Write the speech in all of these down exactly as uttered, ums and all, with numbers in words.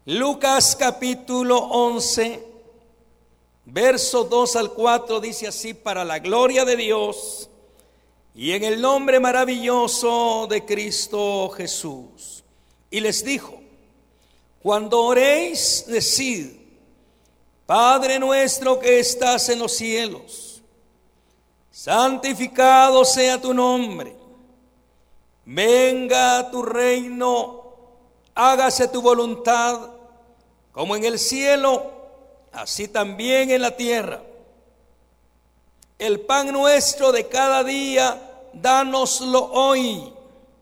Lucas capítulo once, verso dos al cuatro dice así: para la gloria de Dios y en el nombre maravilloso de Cristo Jesús. Y les dijo: cuando oréis, decid: Padre nuestro que estás en los cielos, santificado sea tu nombre. Venga tu reino, hágase tu voluntad, como en el cielo, así también en la tierra. El pan nuestro de cada día, dánoslo hoy.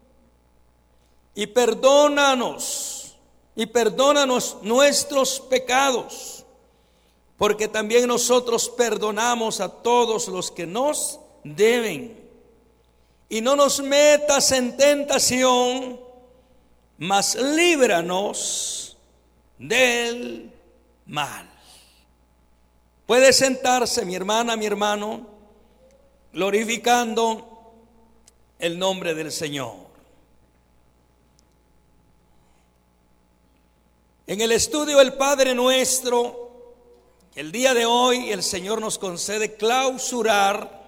Y perdónanos, y perdónanos nuestros pecados, porque también nosotros perdonamos a todos los que nos deben. Y no nos metas en tentación, mas líbranos del mal. Puede sentarse, mi hermana, mi hermano, glorificando el nombre del Señor. En el estudio del Padre Nuestro, el día de hoy el Señor nos concede clausurar.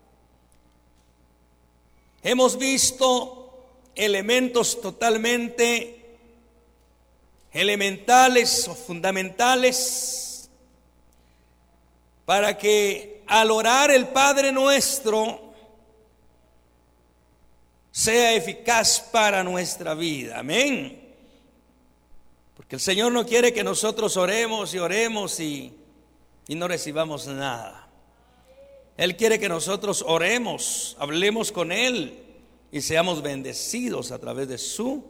Hemos visto elementos totalmente elementales o fundamentales para que al orar el Padre Nuestro sea eficaz para nuestra vida. Amén. Porque el Señor no quiere que nosotros oremos y oremos y, y no recibamos nada. Él quiere que nosotros oremos, hablemos con Él y seamos bendecidos a través de su,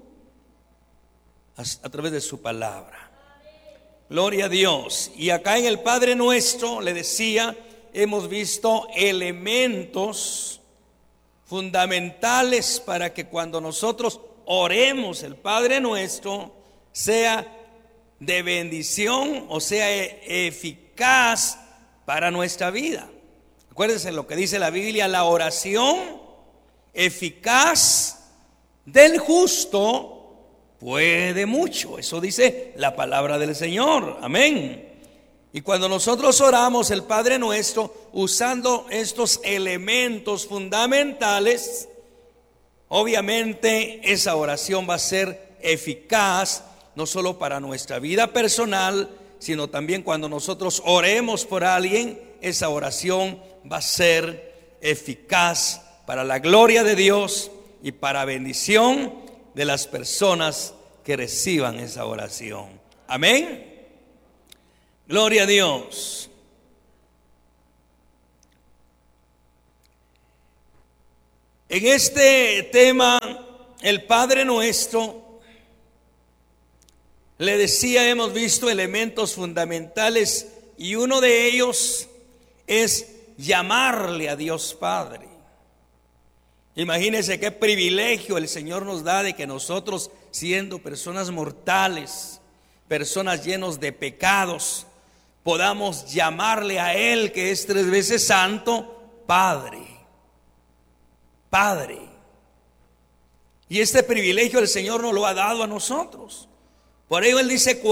a través de su palabra. Gloria a Dios. Y acá en el Padre Nuestro, le decía, hemos visto elementos fundamentales para que cuando nosotros oremos el Padre Nuestro sea de bendición o sea eficaz para nuestra vida. Acuérdense lo que dice la Biblia: la oración eficaz del justo puede mucho. Eso dice la palabra del Señor. Amén. Y cuando nosotros oramos el Padre Nuestro usando estos elementos fundamentales, obviamente esa oración va a ser eficaz no solo para nuestra vida personal, sino también cuando nosotros oremos por alguien, esa oración va a ser eficaz para la gloria de Dios y para bendición de las personas que reciban esa oración. Amén. Gloria a Dios. En este tema, el Padre Nuestro, le decía, hemos visto elementos fundamentales y uno de ellos es llamarle a Dios Padre. Imagínense qué privilegio el Señor nos da de que nosotros, siendo personas mortales, personas llenos de pecados, podamos llamarle a Él, que es tres veces santo, Padre. Padre. Y este privilegio el Señor nos lo ha dado a nosotros. Por ello Él dice: